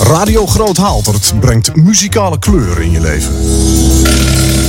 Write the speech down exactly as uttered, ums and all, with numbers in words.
Radio Groot Haaltert brengt muzikale kleur in je leven.